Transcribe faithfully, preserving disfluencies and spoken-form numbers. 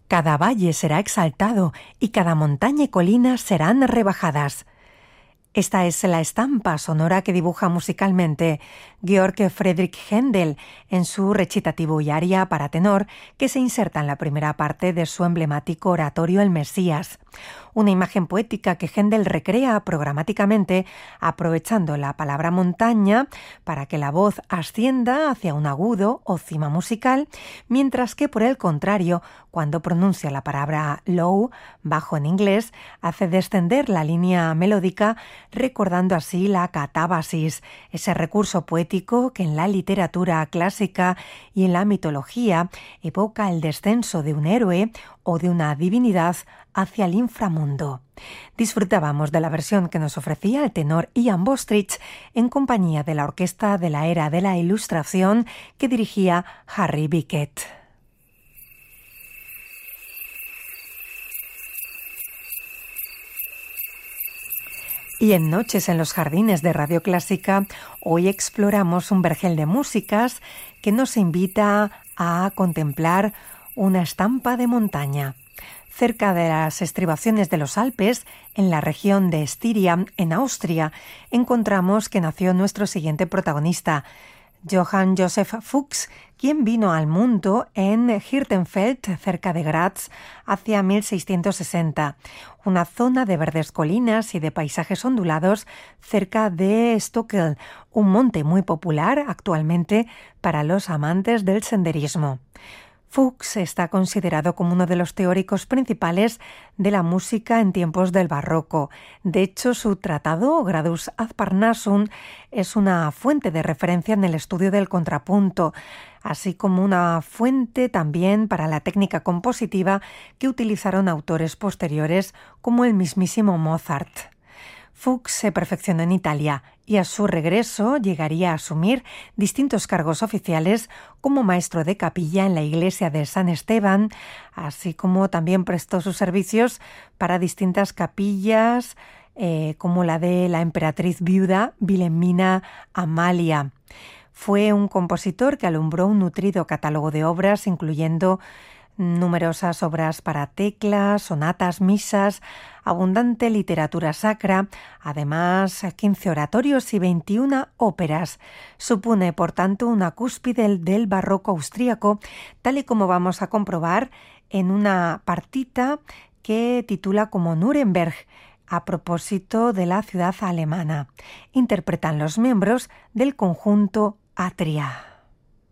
Cada valle será exaltado y cada montaña y colina serán rebajadas. Esta es la estampa sonora que dibuja musicalmente Georg Friedrich Händel en su recitativo y aria para tenor que se inserta en la primera parte de su emblemático oratorio El Mesías. Una imagen poética que Händel recrea programáticamente aprovechando la palabra montaña para que la voz ascienda hacia un agudo o cima musical, mientras que por el contrario, cuando pronuncia la palabra low, bajo en inglés, hace descender la línea melódica, recordando así la catábasis, ese recurso poético que en la literatura clásica y en la mitología evoca el descenso de un héroe o de una divinidad hacia el inframundo. Disfrutábamos de la versión que nos ofrecía el tenor Ian Bostridge en compañía de la orquesta de la era de la Ilustración que dirigía Harry Bickett. Y en Noches en los Jardines de Radio Clásica, hoy exploramos un vergel de músicas que nos invita a contemplar una estampa de montaña. Cerca de las estribaciones de los Alpes, en la región de Estiria, en Austria, encontramos que nació nuestro siguiente protagonista, Johann Joseph Fuchs, quien vino al mundo en Hirtenfeld, cerca de Graz, hacia mil seiscientos sesenta, una zona de verdes colinas y de paisajes ondulados cerca de Stockel, un monte muy popular actualmente para los amantes del senderismo. Fuchs está considerado como uno de los teóricos principales de la música en tiempos del barroco. De hecho, su tratado Gradus ad Parnassum es una fuente de referencia en el estudio del contrapunto, así como una fuente también para la técnica compositiva que utilizaron autores posteriores como el mismísimo Mozart. Fuchs se perfeccionó en Italia y a su regreso llegaría a asumir distintos cargos oficiales como maestro de capilla en la iglesia de San Esteban, así como también prestó sus servicios para distintas capillas eh, como la de la emperatriz viuda Wilhelmina Amalia. Fue un compositor que alumbró un nutrido catálogo de obras, incluyendo numerosas obras para teclas, sonatas, misas, abundante literatura sacra, además quince oratorios y veintiuna óperas. Supone, por tanto, una cúspide del barroco austríaco, tal y como vamos a comprobar en una partita que titula como Nuremberg, a propósito de la ciudad alemana. Interpretan los miembros del conjunto Atria.